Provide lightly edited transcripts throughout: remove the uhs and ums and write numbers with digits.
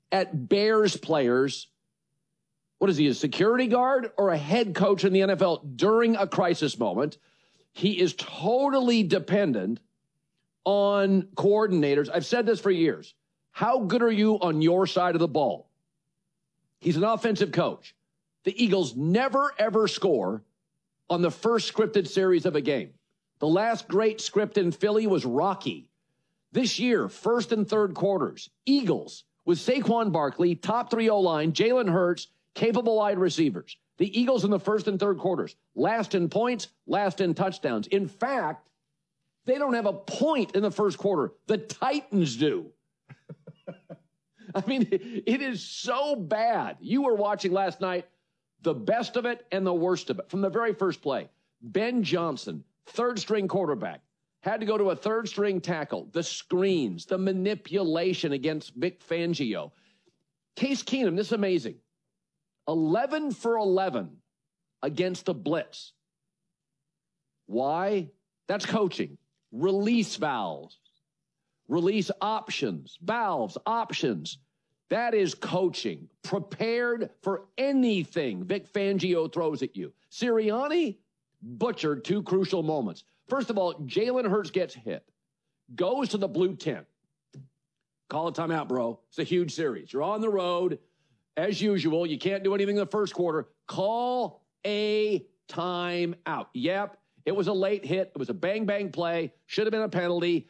at Bears players. What is he, a security guard or a head coach in the NFL during a crisis moment? He is totally dependent on coordinators. I've said this for years. How good are you on your side of the ball? He's an offensive coach. The Eagles never, ever score on the first scripted series of a game. The last great script in Philly was Rocky. This year, first and third quarters, Eagles with Saquon Barkley, top 3 O-line, Jalen Hurts, capable wide receivers. The Eagles in the first and third quarters, last in points, last in touchdowns. In fact, they don't have a point in the first quarter. The Titans do. I mean, it is so bad. You were watching last night the best of it and the worst of it from the very first play. Ben Johnson, third-string quarterback, had to go to a third-string tackle. The screens, the manipulation against Vic Fangio. Case Keenum, this is amazing. 11 for 11 against the blitz. Why? That's coaching. Release valves. Release options. Valves, options. That is coaching. Prepared for anything Vic Fangio throws at you. Sirianni butchered 2 crucial moments. First of all, Jalen Hurts gets hit. Goes to the blue tent. Call a timeout, bro. It's a huge series. You're on the road. As usual, you can't do anything in the first quarter. Call a timeout. Yep, it was a late hit. It was a bang-bang play. Should have been a penalty.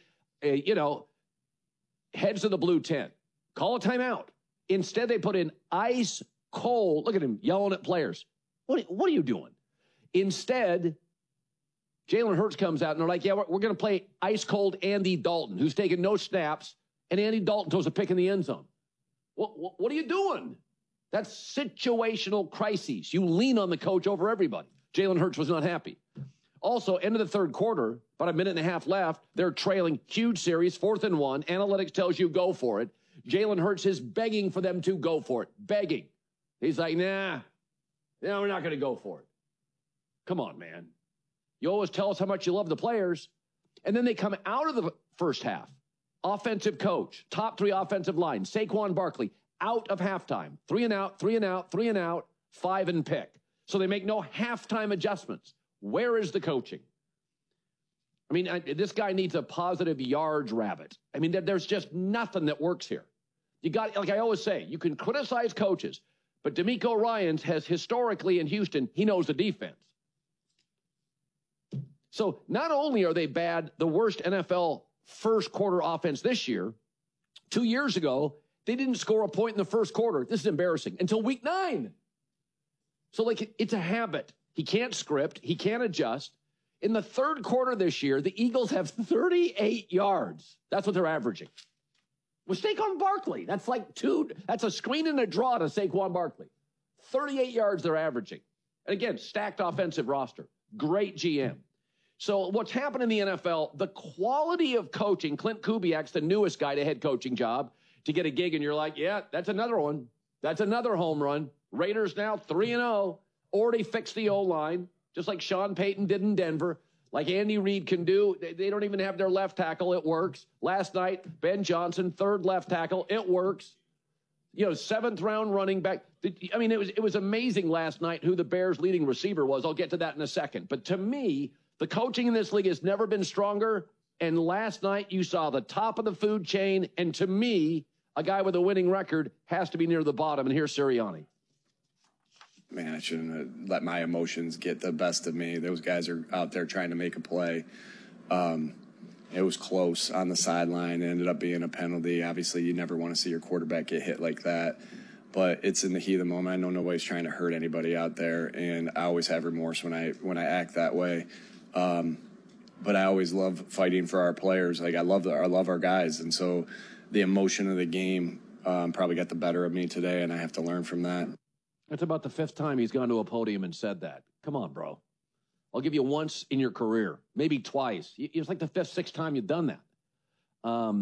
Heads to the blue tent. Call a timeout. Instead, they put in ice cold. Look at him yelling at players. What are you doing? Instead, Jalen Hurts comes out, and they're like, yeah, we're going to play ice cold Andy Dalton, who's taking no snaps, and Andy Dalton throws a pick in the end zone. What are you doing? That's situational crises. You lean on the coach over everybody. Jalen Hurts was not happy. Also, end of the third quarter, about a minute and a half left. They're trailing, huge series, 4th and 1. Analytics tells you go for it. Jalen Hurts is begging for them to go for it. Begging. He's like, nah, we're not going to go for it. Come on, man. You always tell us how much you love the players. And then they come out of the first half. Offensive coach, top 3 offensive line, Saquon Barkley, out of halftime. 3 and out, 3 and out, 3 and out, 5 and pick. So they make no halftime adjustments. Where is the coaching? I mean, this guy needs a positive yards rabbit. I mean, there's just nothing that works here. You got, like I always say, you can criticize coaches, but DeMeco Ryans has historically in Houston, he knows the defense. So not only are they bad, the worst NFL first quarter offense this year, 2 years ago, they didn't score a point in the first quarter. This is embarrassing. Until week 9. So, it's a habit. He can't script. He can't adjust. In the third quarter this year, the Eagles have 38 yards. That's what they're averaging. With Saquon Barkley, that's that's a screen and a draw to Saquon Barkley. 38 yards they're averaging. And again, stacked offensive roster. Great GM. So what's happened in the NFL, the quality of coaching, Clint Kubiak's the newest guy to head coaching job to get a gig, and you're like, yeah, that's another one. That's another home run. Raiders now 3-0. Already fixed the O-line, just like Sean Payton did in Denver. Like Andy Reid can do. They don't even have their left tackle. It works. Last night, Ben Johnson, third left tackle. It works. 7th round running back. I mean, it was amazing last night who the Bears' leading receiver was. I'll get to that in a second. But to me, the coaching in this league has never been stronger. And last night, you saw the top of the food chain. And to me, a guy with a winning record has to be near the bottom. And here's Sirianni. Man, I shouldn't have let my emotions get the best of me. Those guys are out there trying to make a play. It was close on the sideline. It ended up being a penalty. Obviously, you never want to see your quarterback get hit like that. But it's in the heat of the moment. I know nobody's trying to hurt anybody out there, and I always have remorse when I act that way. But I always love fighting for our players. I love our guys, and so the emotion of the game probably got the better of me today, and I have to learn from that. That's about the 5th time he's gone to a podium and said that. Come on, bro. I'll give you once in your career, maybe twice. It's like the 5th, 6th time you've done that. I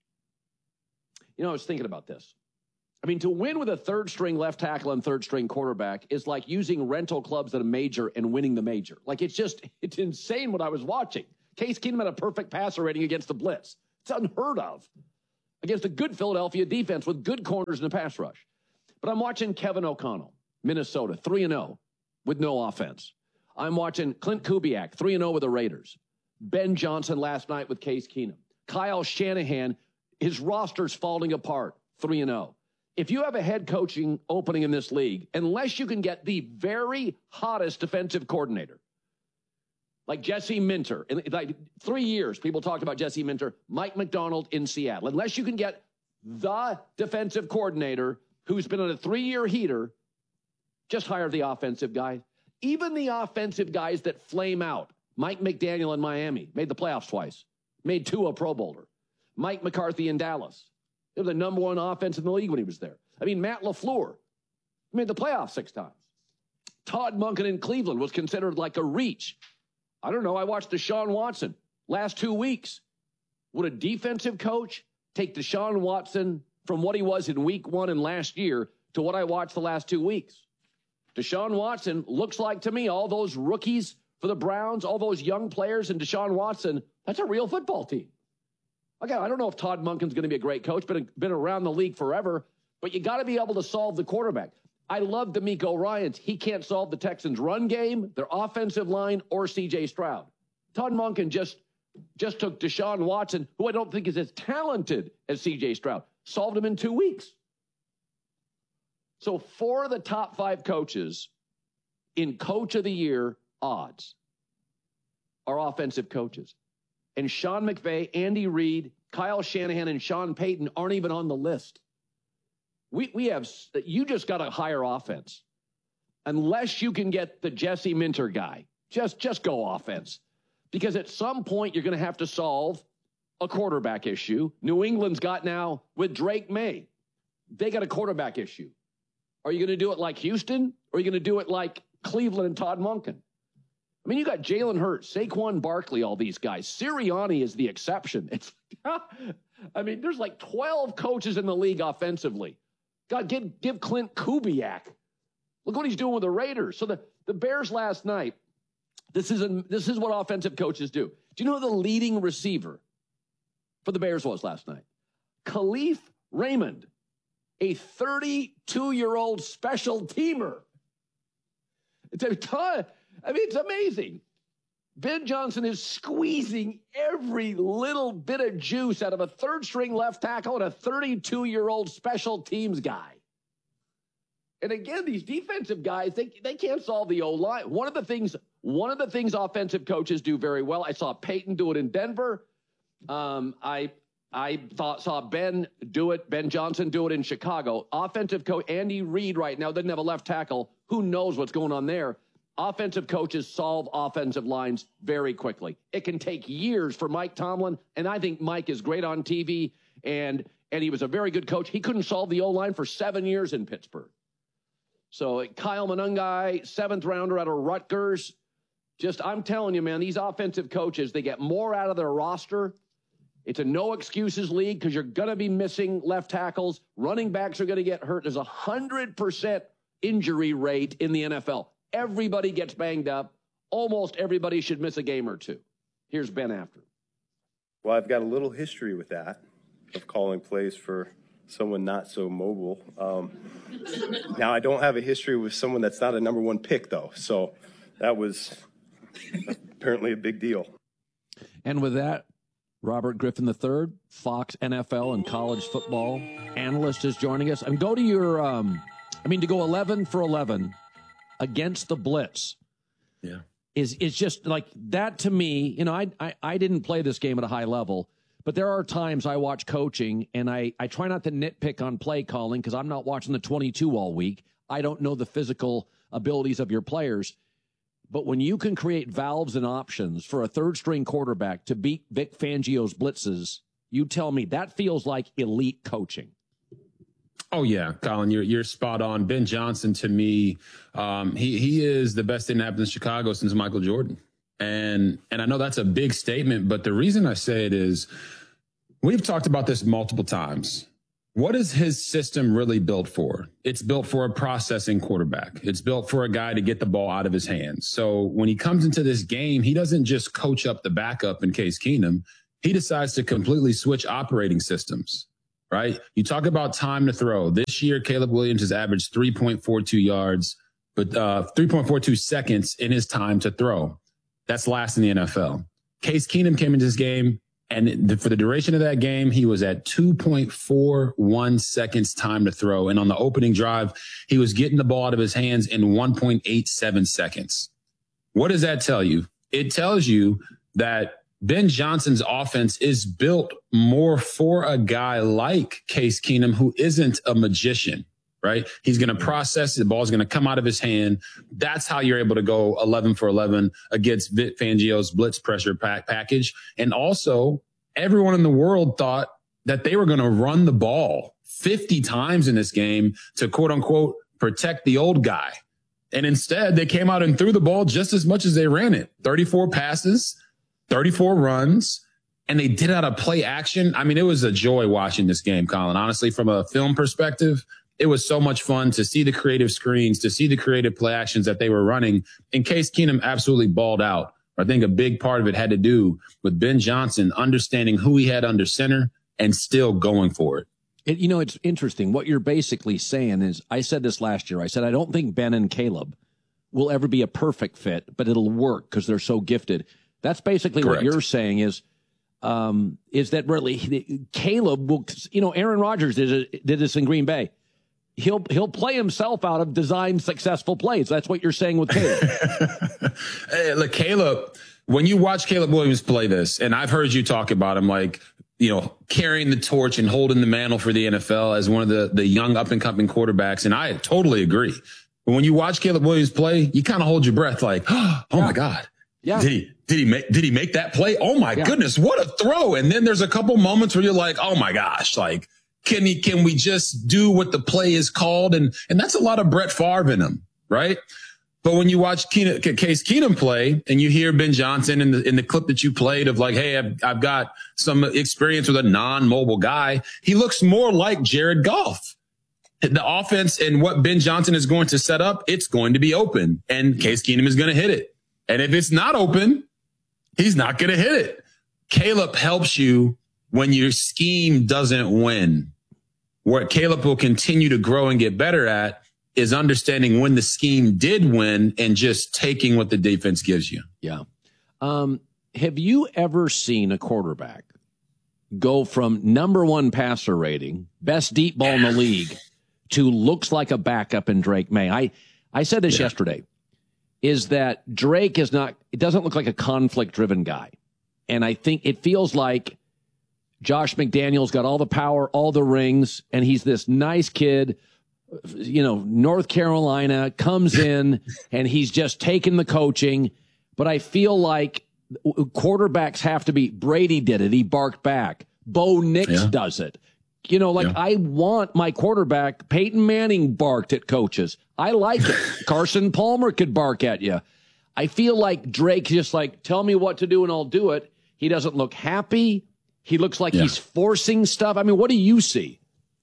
was thinking about this. I mean, to win with a third-string left tackle and third-string quarterback is like using rental clubs at a major and winning the major. It's insane what I was watching. Case Keenum had a perfect passer rating against the blitz. It's unheard of. against a good Philadelphia defense with good corners in the pass rush. But I'm watching Kevin O'Connell, Minnesota, 3-0 with no offense. I'm watching Clint Kubiak, 3-0 with the Raiders. Ben Johnson last night with Case Keenum. Kyle Shanahan, his roster's falling apart, 3-0. If you have a head coaching opening in this league, unless you can get the very hottest defensive coordinator, like Jesse Minter, in like 3 years, people talked about Jesse Minter, Mike McDonald in Seattle. Unless you can get the defensive coordinator who's been on a 3-year heater, just hire the offensive guy. Even the offensive guys that flame out. Mike McDaniel in Miami made the playoffs twice, made Tua a Pro Bowler. Mike McCarthy in Dallas. They were the number one offense in the league when he was there. I mean, Matt LaFleur made the playoffs 6 times. Todd Monken in Cleveland was considered like a reach. I don't know. I watched Deshaun Watson last 2 weeks. Would a defensive coach take Deshaun Watson from what he was in week 1 and last year to what I watched the last 2 weeks? Deshaun Watson looks like to me all those rookies for the Browns, all those young players and Deshaun Watson, that's a real football team. Again, I don't know if Todd Monken's going to be a great coach, but been around the league forever, but you got to be able to solve the quarterback. I love DeMeco Ryans. He can't solve the Texans' run game, their offensive line, or C.J. Stroud. Todd Monken just took Deshaun Watson, who I don't think is as talented as C.J. Stroud, solved him in 2 weeks. So 4 of the top 5 coaches in Coach of the Year odds are offensive coaches. And Sean McVay, Andy Reid, Kyle Shanahan, and Sean Payton aren't even on the list. We have, you just got to hire offense. Unless you can get the Jesse Minter guy, just go offense. Because at some point you're going to have to solve a quarterback issue. New England's got now with Drake May. They got a quarterback issue. Are you going to do it like Houston? Or are you going to do it like Cleveland and Todd Monken? I mean, you got Jalen Hurts, Saquon Barkley, all these guys. Sirianni is the exception. I mean, there's like 12 coaches in the league offensively. God, give Clint Kubiak. Look what he's doing with the Raiders. So the Bears last night, this is what offensive coaches do. Do you know who the leading receiver for the Bears was last night? Khalif Raymond, a 32-year-old special teamer. It's a ton. I mean, it's amazing. Ben Johnson is squeezing every little bit of juice out of a third-string left tackle and a 32-year-old special teams guy. And again, these defensive guys, they can't solve the O-line. One of the things offensive coaches do very well, I saw Peyton do it in Denver. I saw Ben Johnson do it in Chicago. Offensive coach Andy Reid right now doesn't have a left tackle. Who knows what's going on there? Offensive coaches solve offensive lines very quickly. It can take years for Mike Tomlin, and I think Mike is great on TV, and he was a very good coach. He couldn't solve the O-line for 7 years in Pittsburgh. So Kyle Monangai, 7th rounder out of Rutgers. I'm telling you, man, these offensive coaches, they get more out of their roster. It's a no-excuses league because you're going to be missing left tackles. Running backs are going to get hurt. There's a 100% injury rate in the NFL. Everybody gets banged up. Almost everybody should miss a game or two. Here's Ben after. Well, I've got a little history with that, of calling plays for someone not so mobile. Now, I don't have a history with someone that's not a number 1 pick, though. So that was apparently a big deal. And with that, Robert Griffin III, Fox NFL and college football analyst, is joining us. And go to your, to go 11 for 11 against the blitz. Yeah. Is just like that to me. I didn't play this game at a high level, but there are times I watch coaching and I try not to nitpick on play calling because I'm not watching the 22 all week. I don't know the physical abilities of your players. But when you can create valves and options for a third-string quarterback to beat Vic Fangio's blitzes, you tell me that feels like elite coaching. Oh, yeah, Colin, you're spot on. Ben Johnson, to me, he is the best thing that happened in Chicago since Michael Jordan. And I know that's a big statement, but the reason I say it is we've talked about this multiple times. What is his system really built for? It's built for a processing quarterback. It's built for a guy to get the ball out of his hands. So when he comes into this game, he doesn't just coach up the backup in Case Keenum. He decides to completely switch operating systems. right? You talk about time to throw. This year, Caleb Williams has averaged 3.42 yards, but 3.42 seconds in his time to throw. That's last in the NFL. Case Keenum came into this game, and for the duration of that game, he was at 2.41 seconds time to throw. And on the opening drive, he was getting the ball out of his hands in 1.87 seconds. What does that tell you? It tells you that Ben Johnson's offense is built more for a guy like Case Keenum, who isn't a magician, right? He's going to process, the ball's going to come out of his hand. That's how you're able to go 11 for 11 against Vic Fangio's blitz pressure package. And also, everyone in the world thought that they were going to run the ball 50 times in this game to, quote unquote, protect the old guy. And instead, they came out and threw the ball just as much as they ran it. 34 passes, 34 runs, and they did it out of play action. I mean, it was a joy watching this game, Colin. Honestly, from a film perspective, it was so much fun to see the creative screens, to see the creative play actions that they were running. In Case Keenum absolutely balled out. I think a big part of it had to do with Ben Johnson understanding who he had under center and still going for it. It's interesting. What you're basically saying is, I said this last year. I said, I don't think Ben and Caleb will ever be a perfect fit, but it'll work because they're so gifted. That's basically Correct. What you're saying is that really Caleb will, Aaron Rodgers did this in Green Bay. He'll play himself out of designed successful plays. That's what you're saying with Caleb. Hey, look, Caleb, when you watch Caleb Williams play this, and I've heard you talk about him like, carrying the torch and holding the mantle for the NFL as one of the young up and coming quarterbacks. And I totally agree. But when you watch Caleb Williams play, you kind of hold your breath like, oh my God. Yeah. Did he make that play? Oh my goodness, what a throw. And then there's a couple moments where you're like, oh my gosh, like, can we just do what the play is called? And that's a lot of Brett Favre in him, right? But when you watch Case Keenum play and you hear Ben Johnson in the clip that you played of like, hey, I've got some experience with a non-mobile guy, he looks more like Jared Goff. The offense and what Ben Johnson is going to set up, it's going to be open, and Case Keenum is going to hit it. And if it's not open, he's not going to hit it. Caleb helps you when your scheme doesn't win. What Caleb will continue to grow and get better at is understanding when the scheme did win and just taking what the defense gives you. Yeah. Have you ever seen a quarterback go from number one passer rating, best deep ball in the league, to looks like a backup in Drake May? I said this yesterday, is that Drake it doesn't look like a conflict-driven guy. And I think it feels like Josh McDaniels got all the power, all the rings, and he's this nice kid, North Carolina, comes in, and he's just taking the coaching. But I feel like quarterbacks have to be, Brady did it, he barked back. Bo Nix does it. I want my quarterback, Peyton Manning barked at coaches. I like it. Carson Palmer could bark at you. I feel like Drake's just like, tell me what to do and I'll do it. He doesn't look happy. He looks like he's forcing stuff. I mean, what do you see?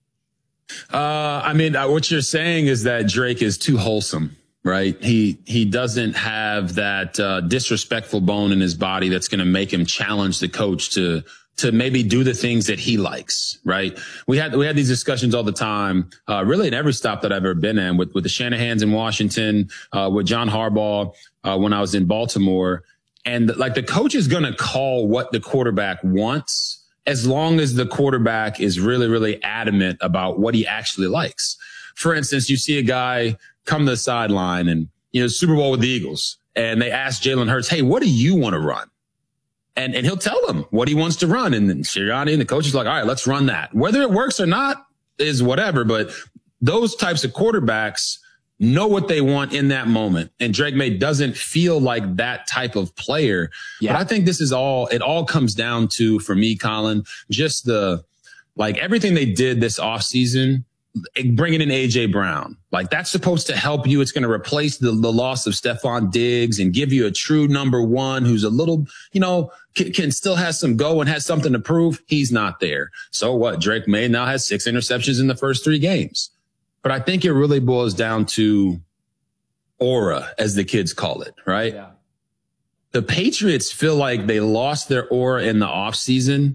What you're saying is that Drake is too wholesome, right? He doesn't have that disrespectful bone in his body that's going to make him challenge the coach to maybe do the things that he likes, right? We had these discussions all the time, really in every stop that I've ever been in, with the Shanahans in Washington, with John Harbaugh when I was in Baltimore. And like the coach is going to call what the quarterback wants as long as the quarterback is really, really adamant about what he actually likes. For instance, you see a guy come to the sideline and, Super Bowl with the Eagles, and they ask Jalen Hurts, hey, what do you want to run? And he'll tell them what he wants to run. And then Sirianni and the coach is like, all right, let's run that. Whether it works or not is whatever. But those types of quarterbacks know what they want in that moment. And Drake May doesn't feel like that type of player. Yeah. But I think it all comes down to, for me, Colin, just everything they did this offseason, bringing in AJ Brown. Like, that's supposed to help you. It's going to replace the loss of Stephon Diggs and give you a true number one who's a little, can still has some go and has something to prove. He's not there. So what? Drake May now has 6 interceptions in the first 3 games. But I think it really boils down to aura, as the kids call it, right? Yeah. The Patriots feel like they lost their aura in the offseason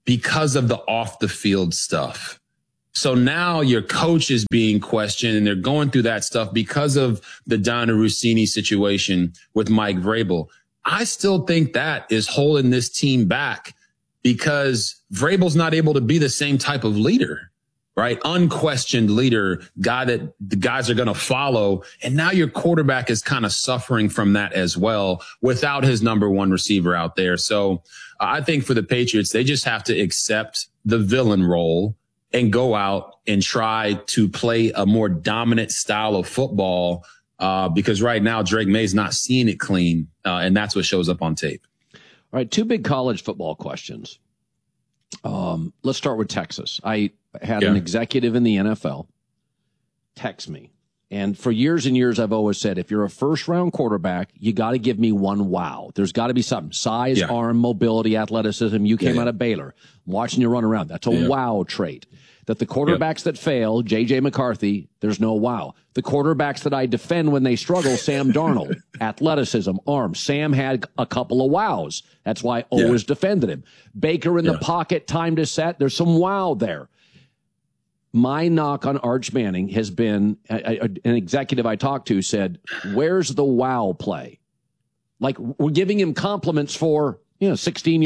because of the off the field stuff. So now your coach is being questioned, and they're going through that stuff because of the Donna Rossini situation with Mike Vrabel. I still think that is holding this team back because Vrabel's not able to be the same type of leader, right? Unquestioned leader, guy that the guys are going to follow. And now your quarterback is kind of suffering from that as well without his number one receiver out there. So I think for the Patriots, they just have to accept the villain role and go out and try to play a more dominant style of football because right now Drake May's not seeing it clean, and that's what shows up on tape. All right, two big college football questions. Let's start with Texas. I had an executive in the NFL text me, and for years and years I've always said, if you're a first-round quarterback, you got to give me one wow. There's got to be something. Size, arm, mobility, athleticism. You came out of Baylor. I'm watching you run around. That's a wow trait. That the quarterbacks that fail, J.J. McCarthy, there's no wow. The quarterbacks that I defend when they struggle, Sam Darnold, athleticism, arm. Sam had a couple of wows. That's why I always defended him. Baker in the pocket, time to set. There's some wow there. My knock on Arch Manning has been, an executive I talked to said, where's the wow play? Like, we're giving him compliments for, 16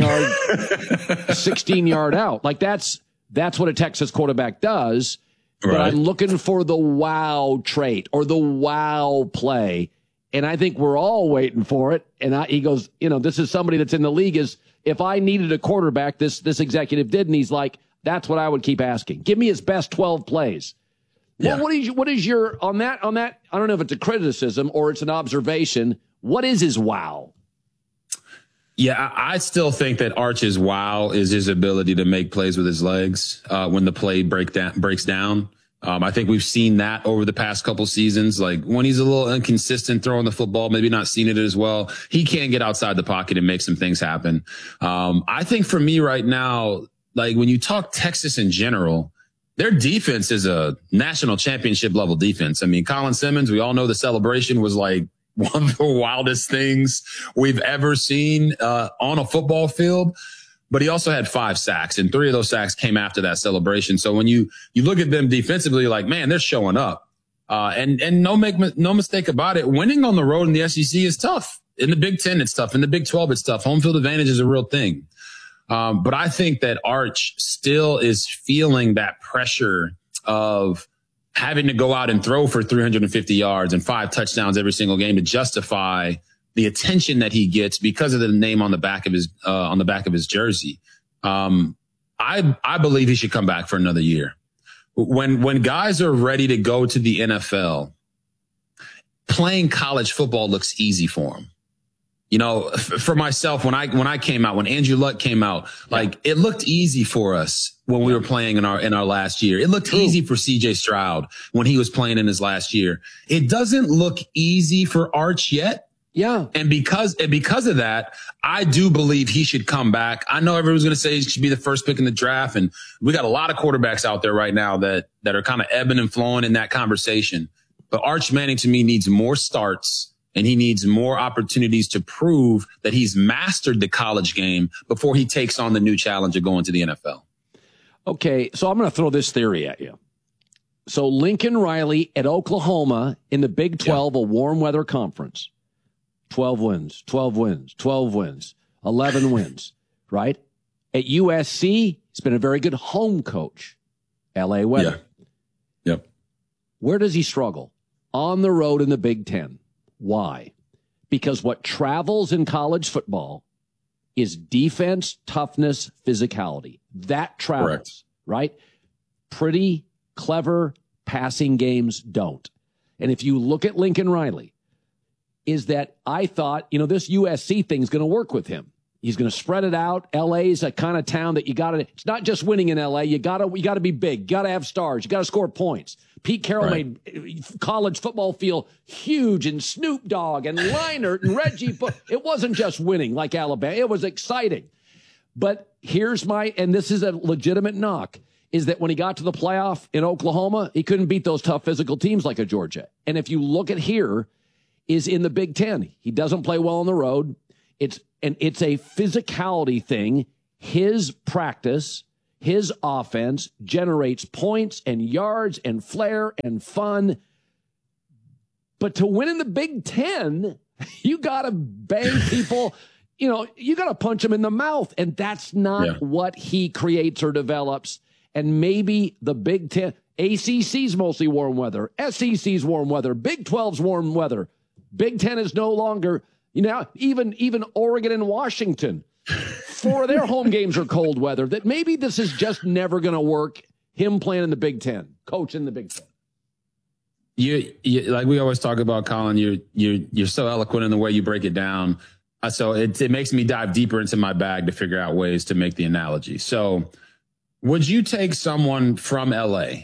yard out. Like, that's what a Texas quarterback does. Right. But I'm looking for the wow trait or the wow play. And I think we're all waiting for it. And he goes, this is somebody that's in the league is, if I needed a quarterback, this executive did. And he's like, that's what I would keep asking. Give me his best 12 plays. Yeah. Well, what is your, on that, I don't know if it's a criticism or it's an observation. What is his wow? Yeah, I still think that Arch's wow is his ability to make plays with his legs when the play breaks down. I think we've seen that over the past couple seasons. Like when he's a little inconsistent throwing the football, maybe not seeing it as well, he can get outside the pocket and make some things happen. I think for me right now, like when you talk Texas in general, their defense is a national championship level defense. I mean, Colin Simmons, we all know the celebration was like one of the wildest things we've ever seen on a football field. But he also had 5 sacks, and 3 of those sacks came after that celebration. So when you look at them defensively, you're like, man, they're showing up. And no mistake about it, winning on the road in the SEC is tough. In the Big Ten, it's tough. In the Big 12, it's tough. Home field advantage is a real thing. But I think that Arch still is feeling that pressure of having to go out and throw for 350 yards and 5 touchdowns every single game to justify the attention that he gets because of the name on the back of his jersey. I believe he should come back for another year. When guys are ready to go to the NFL, playing college football looks easy for them. For myself, when I came out, when Andrew Luck came out, like it looked easy for us when we were playing in our last year. It looked easy for CJ Stroud when he was playing in his last year. It doesn't look easy for Arch yet. Yeah. And because of that, I do believe he should come back. I know everyone's going to say he should be the first pick in the draft. And we got a lot of quarterbacks out there right now that are kind of ebbing and flowing in that conversation. But Arch Manning to me needs more starts. And he needs more opportunities to prove that he's mastered the college game before he takes on the new challenge of going to the NFL. Okay, so I'm going to throw this theory at you. So Lincoln Riley at Oklahoma in the Big 12, a warm weather conference, 12 wins, 12 wins, 12 wins, 11 wins, right? At USC, he's been a very good home coach, LA weather. Yeah. Yep. Where does he struggle? On the road in the Big 10. Why? Because what travels in college football is defense, toughness, physicality. That travels, correct, right? Pretty clever passing games don't. And if you look at Lincoln Riley, is that I thought, this USC thing's going to work with him. He's going to spread it out. LA's a kind of town that it's not just winning in LA. You got to be big. You got to have stars. You got to score points. Pete Carroll made college football feel huge, and Snoop Dogg and Leinart and Reggie. It wasn't just winning like Alabama. It was exciting. But here's and this is a legitimate knock, is that when he got to the playoff in Oklahoma, he couldn't beat those tough physical teams like a Georgia. And if you look at here, is in the Big Ten. He doesn't play well on the road. It's a physicality thing. his practice, his offense generates points and yards and flair and fun. But to win in the Big Ten, you got to bang people. You got to punch them in the mouth. And that's not what he creates or develops. And maybe the Big Ten, ACC's mostly warm weather, SEC's warm weather, Big 12's warm weather. Big Ten is no longer, even Oregon and Washington, 4 of their home games are cold weather. That maybe this is just never going to work, him playing in the Big Ten, coaching the Big Ten. You like we always talk about, Colin, you're so eloquent in the way you break it down. So it makes me dive deeper into my bag to figure out ways to make the analogy. So would you take someone from LA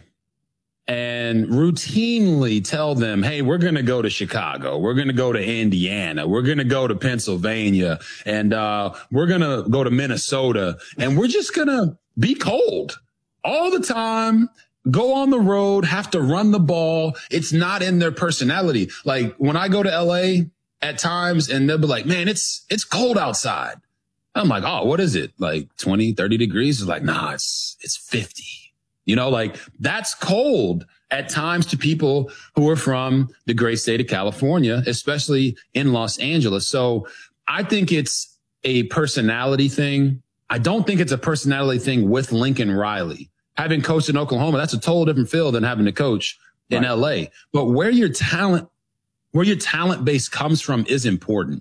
and routinely tell them, hey, we're going to go to Chicago, we're going to go to Indiana, we're going to go to Pennsylvania, and we're going to go to Minnesota, and we're just going to be cold all the time, go on the road, have to run the ball. It's not in their personality. Like when I go to LA at times and they'll be like, man, it's cold outside. I'm like, oh, what is it? Like 20, 30 degrees? It's like, nah, it's 50. Like that's cold at times to people who are from the great state of California, especially in Los Angeles. So I think it's a personality thing. I don't think it's a personality thing with Lincoln Riley. Having coached in Oklahoma, that's a total different field than having to coach in LA. But where your talent base comes from is important.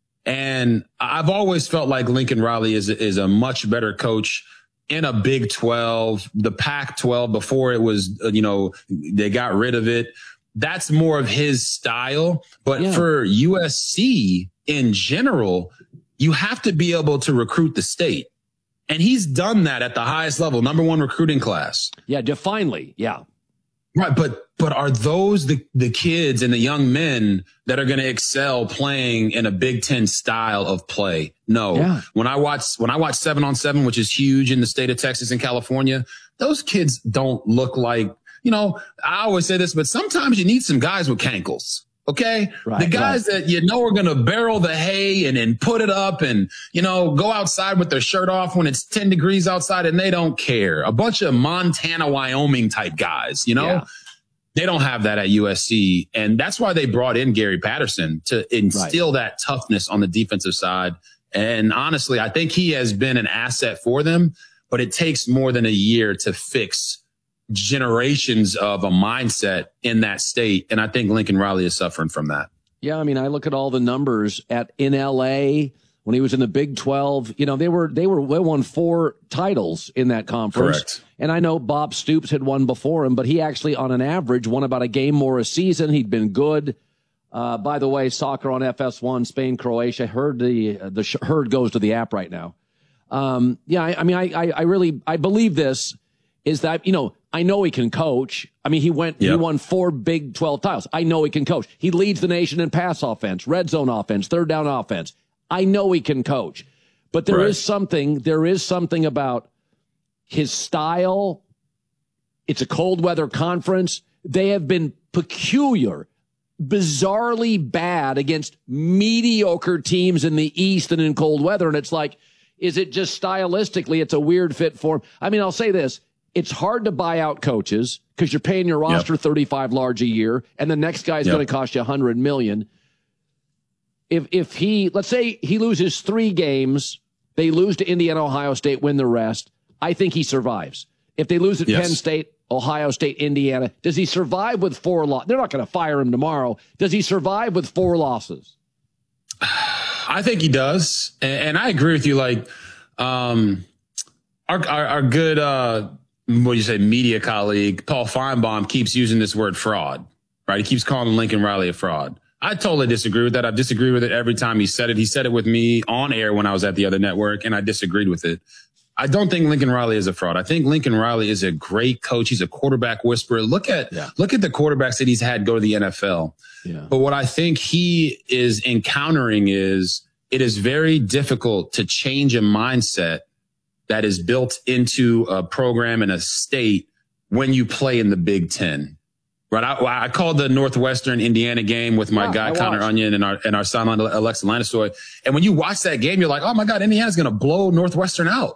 And I've always felt like Lincoln Riley is a much better coach in a Big 12, the Pac-12 before it was, they got rid of it. That's more of his style. But for USC in general, you have to be able to recruit the state. And he's done that at the highest level, number 1 recruiting class. Yeah, definitely. Yeah. Right. But are those the kids and the young men that are going to excel playing in a Big Ten style of play? No. Yeah. When I watch 7-on-7, which is huge in the state of Texas and California, those kids don't look like, I always say this, but sometimes you need some guys with cankles. Okay. Right, the guys that are going to barrel the hay and put it up and, go outside with their shirt off when it's 10 degrees outside and they don't care. A bunch of Montana, Wyoming type guys, they don't have that at USC. And that's why they brought in Gary Patterson to instill that toughness on the defensive side. And honestly, I think he has been an asset for them, but it takes more than a year to fix generations of a mindset in that state. And I think Lincoln Riley is suffering from that. Yeah. I mean, I look at all the numbers in LA when he was in the Big 12, they won 4 titles in that conference. Correct. And I know Bob Stoops had won before him, but he actually on an average won about a game more a season. He'd been good. By the way, soccer on FS1, Spain, Croatia, the herd goes to the app right now. I believe this is that, I know he can coach. I mean, he won 4 Big 12 titles. I know he can coach. He leads the nation in pass offense, red zone offense, third down offense. I know he can coach, but there is something about his style. It's a cold weather conference. They have been peculiar, bizarrely bad against mediocre teams in the East and in cold weather. And it's like, is it just stylistically, it's a weird fit for him? I mean, I'll say this. It's hard to buy out coaches because you're paying your roster $35 large a year, and the next guy's going to cost you $100 million. If he, let's say he loses 3 games, they lose to Indiana, Ohio State, win the rest, I think he survives. If they lose at Penn State, Ohio State, Indiana, does he survive with 4 losses? They're not going to fire him tomorrow. Does he survive with 4 losses? I think he does. And I agree with you. Like, our good, media colleague, Paul Feinbaum, keeps using this word fraud, right? He keeps calling Lincoln Riley a fraud. I totally disagree with that. I've disagreed with it every time he said it. He said it with me on air when I was at the other network, and I disagreed with it. I don't think Lincoln Riley is a fraud. I think Lincoln Riley is a great coach. He's a quarterback whisperer. Look at the quarterbacks that he's had go to the NFL. Yeah. But what I think he is encountering is it is very difficult to change a mindset that is built into a program in a state when you play in the Big Ten. Right. I called the Northwestern Indiana game with my guy, Connor Onion, and our sideline, Alexa Lanisoy. And when you watch that game, you're like, oh my God, Indiana's going to blow Northwestern out.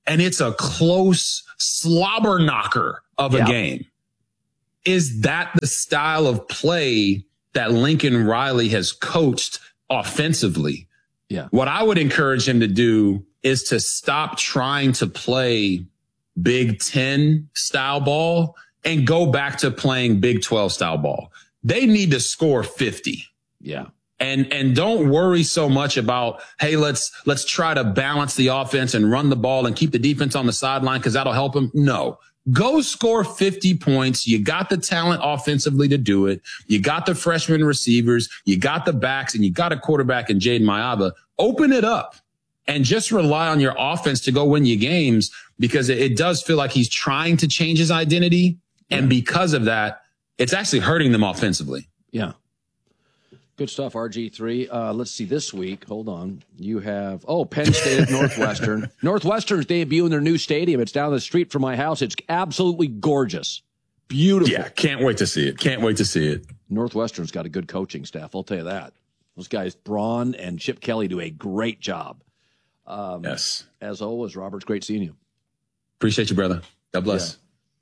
and it's a close slobber knocker of a game. Is that the style of play that Lincoln Riley has coached offensively? Yeah. What I would encourage him to do is to stop trying to play Big 10 style ball and go back to playing Big 12 style ball. They need to score 50. Yeah. And don't worry so much about, hey, let's try to balance the offense and run the ball and keep the defense on the sideline because that'll help them. No. Go score 50 points. You got the talent offensively to do it. You got the freshman receivers. You got the backs, and you got a quarterback in Jaden Mayaba. Open it up and just rely on your offense to go win you games, because it does feel like he's trying to change his identity. And because of that, it's actually hurting them offensively. Yeah. Good stuff, RG3. Let's see, this week, hold on. You have, Penn State at Northwestern. Northwestern's debuting their new stadium. It's down the street from my house. It's absolutely gorgeous. Beautiful. Yeah, can't wait to see it. Can't wait to see it. Northwestern's got a good coaching staff, I'll tell you that. Those guys, Braun and Chip Kelly, do a great job. Yes. As always, Robert's great seeing you. Appreciate you, brother. God bless.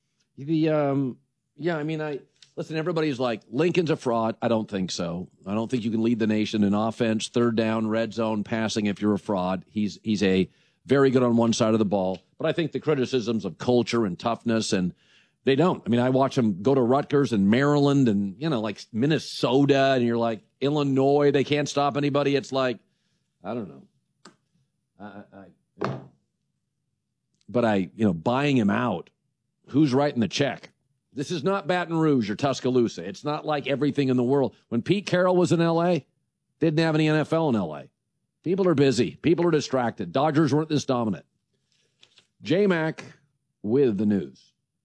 Listen, everybody's like, Lincoln's a fraud. I don't think so. I don't think you can lead the nation in offense, third down, red zone, passing if you're a fraud. He's a very good on one side of the ball. But I think the criticisms of culture and toughness, and they don't. I mean, I watch him go to Rutgers and Maryland and, like Minnesota, and you're like, Illinois, they can't stop anybody. It's like, I don't know. But buying him out, who's writing the check? This is not Baton Rouge or Tuscaloosa. It's not like everything in the world. When Pete Carroll was in L.A., didn't have any NFL in L.A. People are busy. People are distracted. Dodgers weren't this dominant. J-Mac with the news.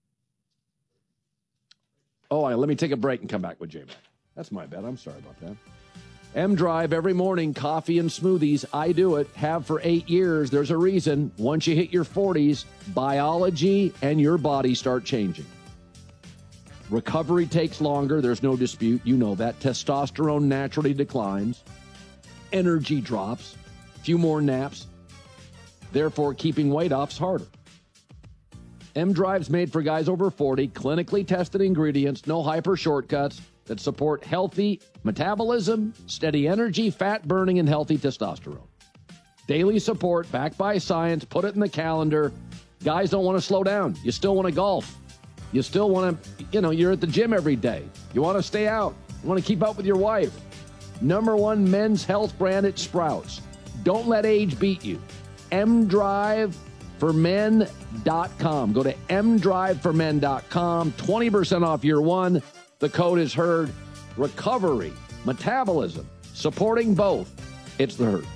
Let me take a break and come back with J-Mac. That's my bad. I'm sorry about that. M-Drive every morning, coffee and smoothies. I do it. Have for 8 years. There's a reason. Once you hit your 40s, biology and your body start changing. Recovery takes longer. There's no dispute. You know that. Testosterone naturally declines. Energy drops. Few more naps. Therefore, keeping weight off's harder. M-Drive's made for guys over 40. Clinically tested ingredients. No hyper shortcuts that support healthy metabolism, steady energy, fat burning, and healthy testosterone. Daily support backed by science. Put it in the calendar. Guys don't want to slow down. You still want to golf. You still want to, you're at the gym every day. You want to stay out. You want to keep up with your wife. #1 men's health brand at Sprouts. Don't let age beat you. mdriveformen.com. Go to mdriveformen.com. 20% off year one. The code is HERD. Recovery, metabolism, supporting both. It's the HERD.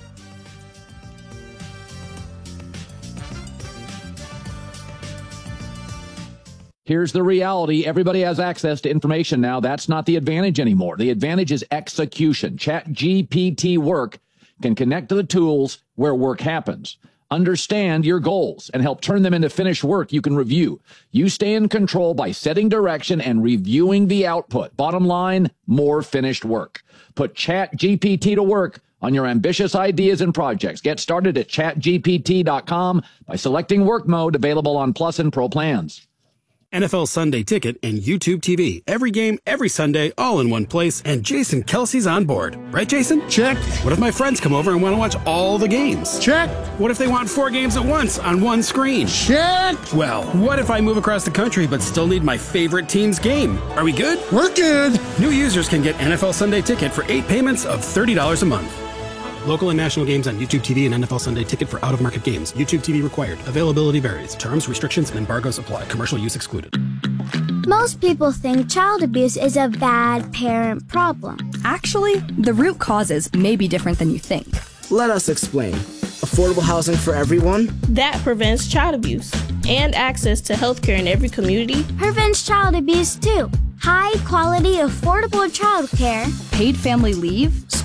Here's the reality. Everybody has access to information now. That's not the advantage anymore. The advantage is execution. ChatGPT Work can connect to the tools where work happens. Understand your goals and help turn them into finished work you can review. You stay in control by setting direction and reviewing the output. Bottom line, more finished work. Put ChatGPT to work on your ambitious ideas and projects. Get started at chatgpt.com by selecting work mode, available on Plus and Pro plans. NFL Sunday Ticket and YouTube TV. Every game, every Sunday, all in one place. And Jason Kelsey's on board. Right, Jason? Check. What if my friends come over and want to watch all the games? Check. What if they want 4 games at once on one screen? Check. Well, what if I move across the country but still need my favorite team's game? Are we good? We're good. New users can get NFL Sunday Ticket for 8 payments of $30 a month. Local and national games on YouTube TV and NFL Sunday Ticket for out-of-market games. YouTube TV required. Availability varies. Terms, restrictions, and embargoes apply. Commercial use excluded. Most people think child abuse is a bad parent problem. Actually, the root causes may be different than you think. Let us explain. Affordable housing for everyone. That prevents child abuse. And access to health care in every community. Prevents child abuse, too. High-quality, affordable child care. Paid family leave.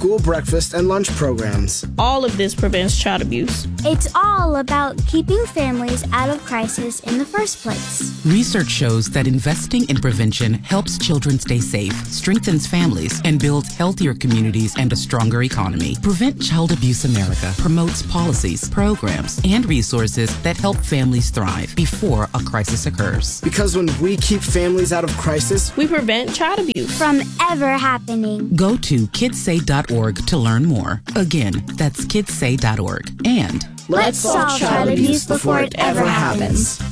school breakfast and lunch programs. All of this prevents child abuse. It's all about keeping families out of crisis in the first place. Research shows that investing in prevention helps children stay safe, strengthens families, and builds healthier communities and a stronger economy. Prevent Child Abuse America promotes policies, programs, and resources that help families thrive before a crisis occurs. Because when we keep families out of crisis, we prevent child abuse from ever happening. Go to kidssay.org to learn more. Again, that's kidssay.org. And let's solve child abuse before it ever happens.